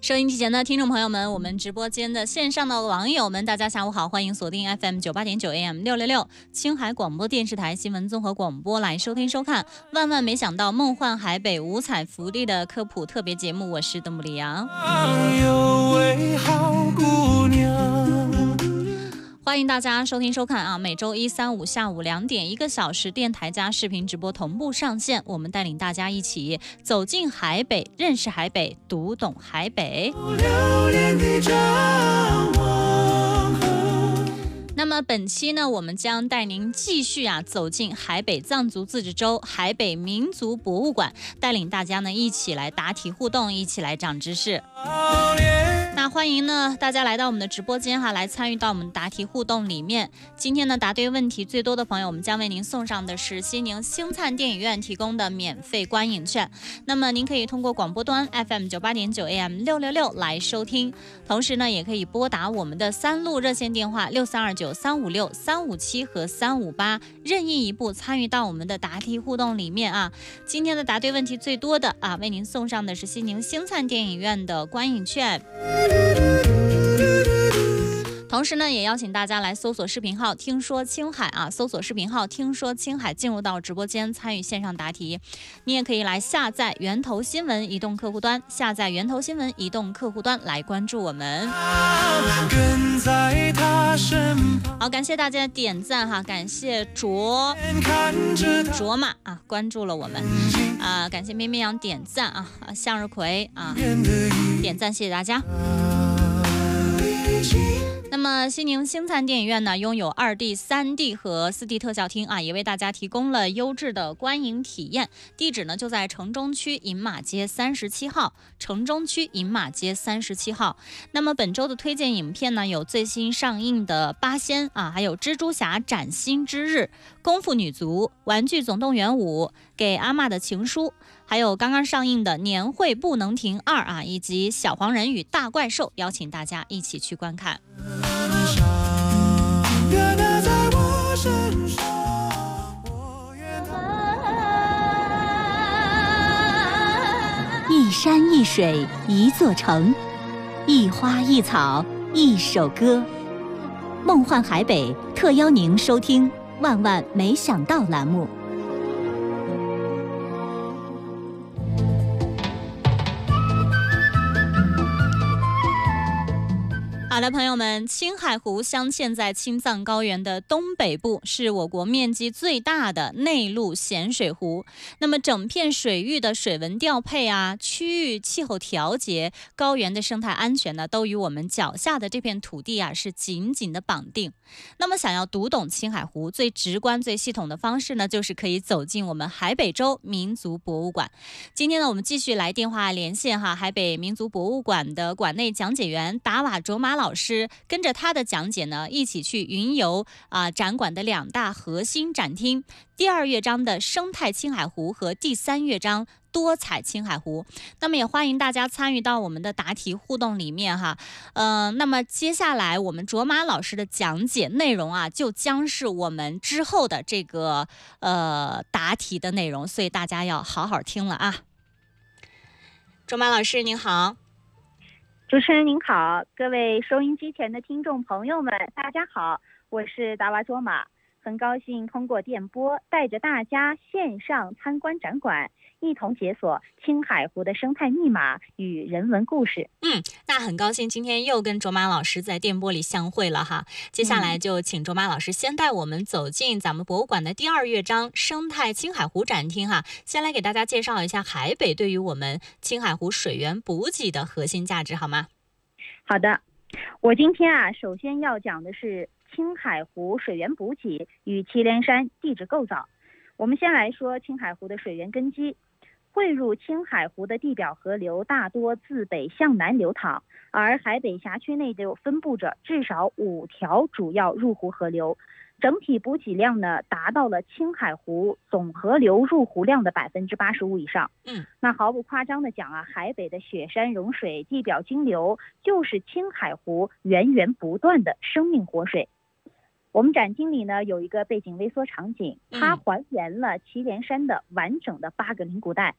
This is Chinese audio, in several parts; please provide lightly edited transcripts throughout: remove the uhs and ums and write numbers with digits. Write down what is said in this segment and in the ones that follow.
收音机前的听众朋友们，我们直播间的线上的网友们，大家下午好，欢迎锁定 FM 98.9 AM 666青海广播电视台新闻综合广播来收听收看。万万没想到梦幻海北五彩福利的科普特别节目，我是邓布里扬。 有位好姑娘， 欢迎大家收听收看啊！每周一、三、五下午2点，1个小时电台加视频直播同步上线，我们带领大家一起走进海北，认识海北，读懂海北。 留恋的张望。 那么本期呢，我们将带您继续走进海北藏族自治州海北民族博物馆，带领大家呢一起来答题互动，一起来长知识。那欢迎呢大家来到我们的直播间来参与到我们答题互动里面。今天呢答对问题最多的朋友，我们将为您送上的是西宁星灿电影院提供的免费观影券。那么您可以通过广播端 FM 98.9 AM 666来收听，同时呢也可以拨打我们的3路热线电话6329、356、357和358，任意一部参与到我们的答题互动里面啊。今天的答对问题最多的为您送上的是西宁星灿电影院的观影券。同时呢也邀请大家来搜索视频号听说青海搜索视频号听说青海，进入到直播间参与线上答题。你也可以来下载源头新闻移动客户端，下载源头新闻移动客户端来关注我们。 跟在他身旁， 好，感谢大家的点赞感谢卓玛关注了我们感谢咩咩羊点赞向日葵点赞，谢谢大家。那么西宁星灿电影院呢，拥有2D、3D 和4D 特效厅也为大家提供了优质的观影体验。地址呢就在城中区银马街37号，城中区银马街37号。那么本周的推荐影片呢，有最新上映的《八仙》还有《蜘蛛侠崭新之日》、《功夫女足》、《玩具总动员5》、《给阿嬷的情书》，还有刚刚上映的《年会不能停2》以及《小黄人与大怪兽》，邀请大家一起去观看。 一山一水一座城，一花一草一首歌。梦幻海北特邀您收听万万没想到栏目。 好的，朋友们，青海湖镶嵌在青藏高原的东北部，是我国面积最大的内陆咸水湖。那么整片水域的水文调配区域气候调节、高原的生态安全呢，都与我们脚下的这片土地是紧紧的绑定。那么想要读懂青海湖，最直观最系统的方式呢，就是可以走进我们海北州民族博物馆。今天呢，我们继续来电话连线海北民族博物馆的馆内讲解员达瓦卓玛老师，跟着他的讲解呢，一起去云游展馆的2大核心展厅，第2乐章的生态青海湖和第3乐章多彩青海湖。那么也欢迎大家参与到我们的答题互动里面那么接下来我们卓玛老师的讲解内容就将是我们之后的这个答题的内容，所以大家要好好听了卓玛老师您好。 主持人您好，各位收音机前的听众朋友们，大家好，我是达瓦卓玛，很高兴通过电波带着大家线上参观展馆，一同解锁青海湖的生态密码与人文故事。 那很高兴今天又跟卓玛老师在电波里相会了接下来就请卓玛老师先带我们走进咱们博物馆的第2乐章生态青海湖展厅先来给大家介绍一下海北对于我们青海湖水源补给的核心价值好吗？ 好的，我今天首先要讲的是青海湖水源补给与祁连山地质构造。我们先来说青海湖的水源根基。汇入青海湖的地表河流大多自北向南流淌，而海北辖区内就分布着至少5条主要入湖河流，整体补给量呢达到了青海湖总河流入湖量的85%以上。那毫不夸张的讲海北的雪山融水、地表径流就是青海湖源源不断的生命活水。我们展厅里呢有一个背景微缩场景，它还原了祁连山的完整的8个灵谷带。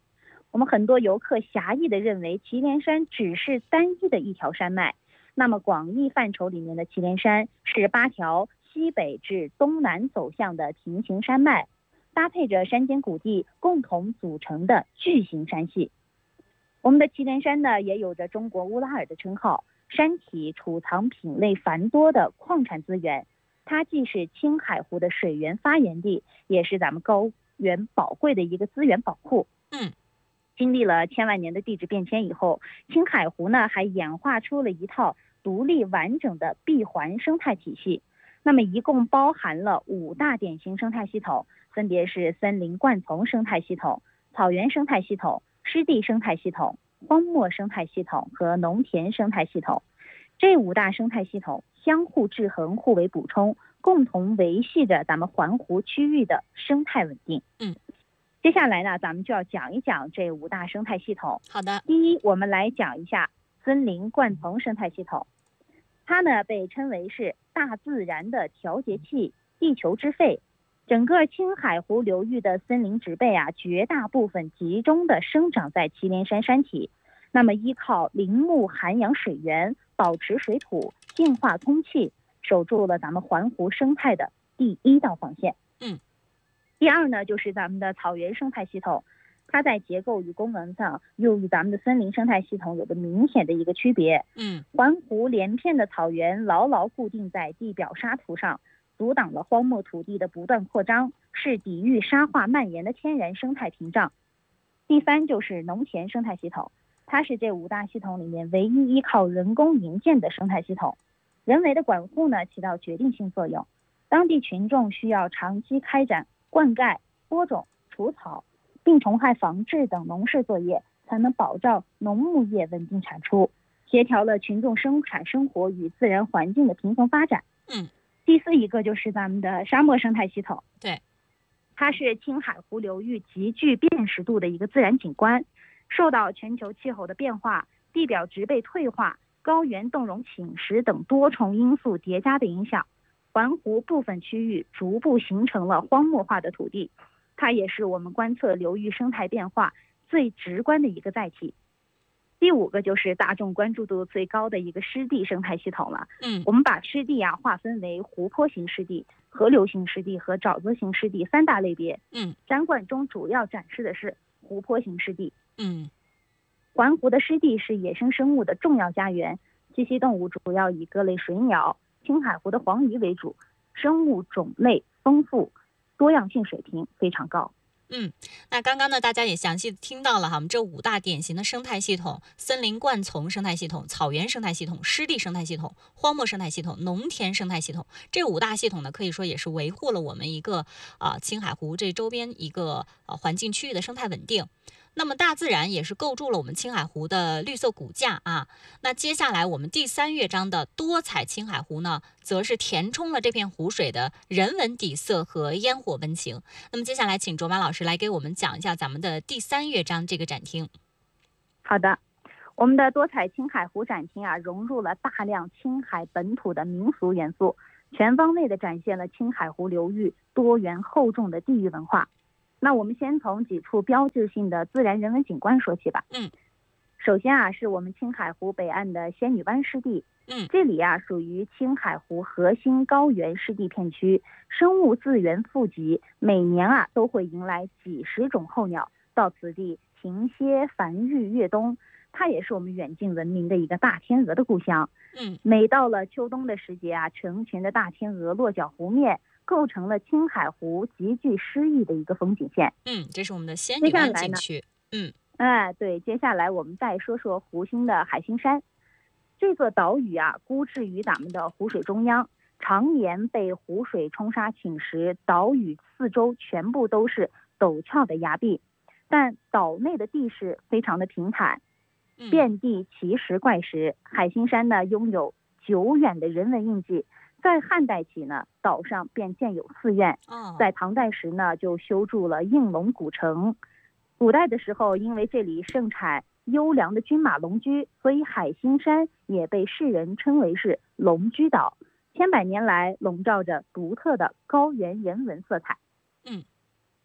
我们很多游客狭义的认为祁连山只是单一的一条山脉，那么广义范畴里面的祁连山是8条西北至东南走向的平行山脉，搭配着山间谷地共同组成的巨型山系。我们的祁连山呢，也有着中国乌拉尔的称号，山体储藏品类繁多的矿产资源，它既是青海湖的水源发源地，也是咱们高原宝贵的一个资源宝库。经历了千万年的地质变迁以后，青海湖呢还演化出了一套独立完整的闭环生态体系。那么一共包含了5大典型生态系统，分别是森林灌丛生态系统、草原生态系统、湿地生态系统、荒漠生态系统和农田生态系统。这5大生态系统相互制衡、互为补充，共同维系着咱们环湖区域的生态稳定。接下来呢，咱们就要讲一讲这5大生态系统。 好的。 第一，我们来讲一下森林灌丛生态系统。它呢被称为是大自然的调节器、地球之肺。整个青海湖流域的森林植被啊，绝大部分集中的生长在祁连山山体。那么依靠林木涵养水源，保持水土，净化空气，守住了咱们环湖生态的第一道防线。第二呢，就是咱们的草原生态系统，它在结构与功能上又与咱们的森林生态系统有着明显的一个区别。环湖连片的草原牢牢固定在地表沙土上，阻挡了荒漠土地的不断扩张，是抵御沙化蔓延的天然生态屏障。第三就是农田生态系统，它是这5大系统里面唯一依靠人工营建的生态系统。人为的管护呢，起到决定性作用。当地群众需要长期开展灌溉、播种、除草、病虫害防治等农事作业，才能保障农牧业稳定产出，协调了群众生产生活与自然环境的平衡发展。第4一个就是咱们的沙漠生态系统。 对， 它是青海湖流域极具辨识度的一个自然景观，受到全球气候的变化、地表植被退化、高原冻融侵蚀等多重因素叠加的影响，环湖部分区域逐步形成了荒漠化的土地，它也是我们观测流域生态变化最直观的一个载体。第5个就是大众关注度最高的一个湿地生态系统了。我们把湿地划分为湖泊型湿地、河流型湿地和沼泽型湿地3大类别。展馆中主要展示的是湖泊型湿地。环湖的湿地是野生生物的重要家园，栖息动物主要以各类水鸟、青海湖的黄鱼为主，生物种类丰富，多样性水平非常高。 那刚刚呢，大家也详细听到了哈，我们这5大典型的生态系统：森林灌丛生态系统、草原生态系统、湿地生态系统、荒漠生态系统、农田生态系统。这5大系统呢，可以说也是维护了我们一个青海湖这周边一个环境区域的生态稳定。那么大自然也是构筑了我们青海湖的绿色骨架啊。那接下来我们第3乐章的多彩青海湖呢，则是填充了这片湖水的人文底色和烟火温情。那么接下来请卓玛老师来给我们讲一下咱们的第3乐章这个展厅。 好的，我们的多彩青海湖展厅融入了大量青海本土的民俗元素，全方位地展现了青海湖流域多元厚重的地域文化。那我们先从几处标志性的自然人文景观说起吧。首先是我们青海湖北岸的仙女湾湿地。这里属于青海湖核心高原湿地片区，生物资源富集，每年都会迎来几十种候鸟到此地停歇繁育越冬。它也是我们远近闻名的一个大天鹅的故乡。每到了秋冬的时节成群的大天鹅落脚湖面，构成了青海湖极具诗意的一个风景线。 这是我们的仙女湾景区。 对，接下来我们再说说湖心的海心山。这座岛屿孤置于咱们的湖水中央，常年被湖水冲沙侵蚀，岛屿四周全部都是陡峭的崖壁，但岛内的地势非常的平坦，遍地奇石怪石。海心山呢，拥有久远的人文印记。在汉代起呢，岛上便建有寺院。在唐代时呢，就修筑了应龙古城。古代的时候，因为这里盛产优良的军马龙驹，所以海心山也被世人称为是龙驹岛。千百年来笼罩着独特的高原人文色彩。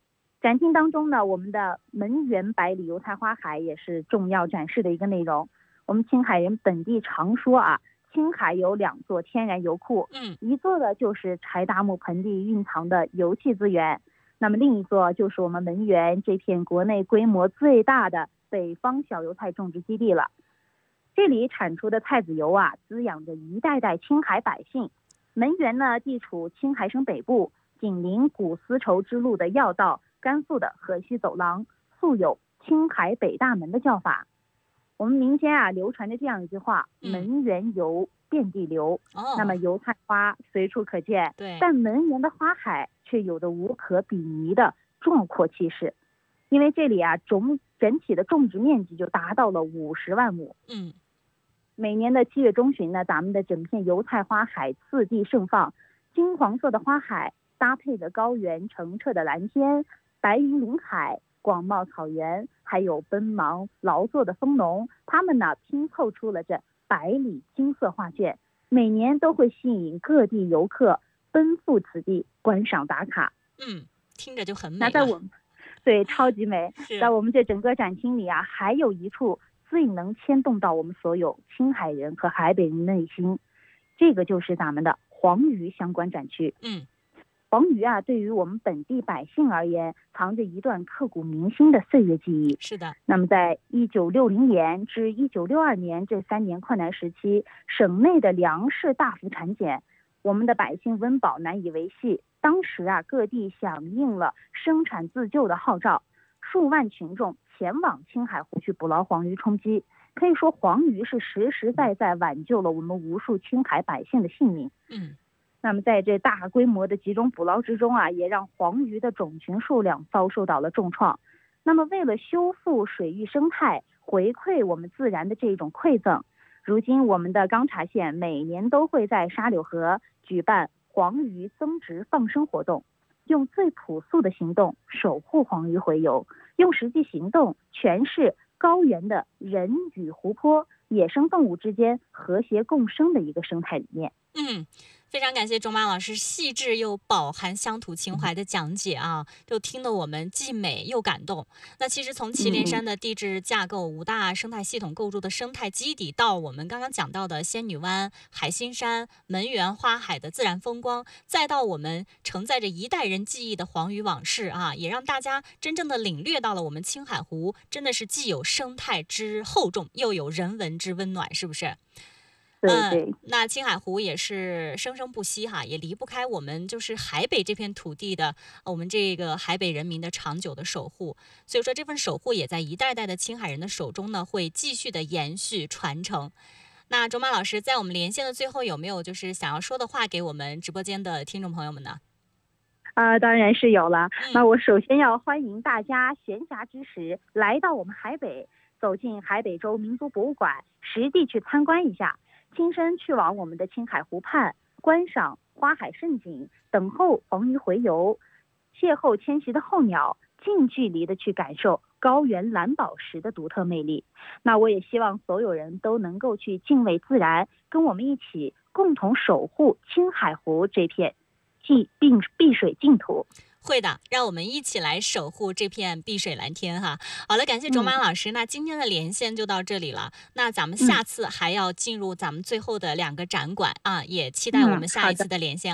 展厅当中呢，我们的门源百里油菜花海也是重要展示的一个内容。我们青海人本地常说啊，青海有2座天然油库，一座的就是柴达木盆地蕴藏的油气资源，那么另一座就是我们门源这片国内规模最大的北方小油菜种植基地了。这里产出的菜籽油啊，滋养着一代代青海百姓。门源呢，地处青海省北部，紧邻古丝绸之路的要道，甘肃的河西走廊，素有青海北大门的叫法。我们民间啊流传着这样一句话，门源油遍地流。那么油菜花随处可见，但门源的花海却有着无可比拟的壮阔气势。因为这里啊整体的种植面积就达到了50万亩。每年的7月中旬呢，咱们的整片油菜花海次第盛放，金黄色的花海搭配着高原澄澈的蓝天，白云临海，广袤草原，还有奔忙劳作的蜂农，他们呢拼凑出了这百里金色画卷，每年都会吸引各地游客奔赴此地观赏打卡。 听着就很美。 那在我们对，超级美。在我们这整个展厅里啊，还有一处最能牵动到我们所有青海人和海北人内心，这个就是咱们的黄鱼相关展区。黄鱼啊，对于我们本地百姓而言，藏着一段刻骨铭心的岁月记忆。 是的。 那么在1960年至1962年这3年困难时期，省内的粮食大幅产减，我们的百姓温饱难以维系。当时啊，各地响应了生产自救的号召，数万群众前往青海湖去捕捞黄鱼充饥。可以说，黄鱼是实实在在挽救了我们无数青海百姓的性命。那么在这大规模的集中捕捞之中啊，也让黄鱼的种群数量遭受到了重创。那么为了修复水域生态，回馈我们自然的这种馈赠，如今我们的钢察县每年都会在沙柳河举办黄鱼增殖放生活动，用最朴素的行动守护黄鱼洄游，用实际行动诠释高原的人与湖泊、野生动物之间和谐共生的一个生态理念。 非常感谢钟马老师细致又饱含乡土情怀的讲解啊，就听得我们既美又感动。那其实从祁连山的地质架构、5大生态系统构筑的生态基底，到我们刚刚讲到的仙女湾、海心山、门源花海的自然风光，再到我们承载着一代人记忆的黄鱼往事啊，也让大家真正的领略到了我们青海湖真的是既有生态之厚重，又有人文之温暖，是不是？那青海湖也是生生不息哈，也离不开我们就是海北这片土地的我们这个海北人民的长久的守护。所以说这份守护也在一代代的青海人的手中呢，会继续的延续传承。那钟马老师在我们连线的最后，有没有就是想要说的话给我们直播间的听众朋友们呢？ 当然是有了。那我首先要欢迎大家闲暇之时来到我们海北，走进海北州民族博物馆，实地去参观一下，亲身去往我们的青海湖畔，观赏花海盛景，等候黄鱼洄游，邂逅迁徙的候鸟，近距离的去感受高原蓝宝石的独特魅力。那我也希望所有人都能够去敬畏自然，跟我们一起共同守护青海湖这片碧水净土。 会的，让我们一起来守护这片碧水蓝天哈。好了，感谢钟马老师，那今天的连线就到这里了。那咱们下次还要进入咱们最后的2个展馆啊，也期待我们下一次的连线。